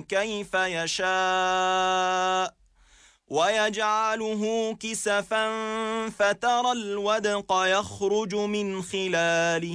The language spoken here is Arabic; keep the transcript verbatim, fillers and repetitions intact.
كيف يشاء ويجعله كسفا فترى الودق يخرج من خلاله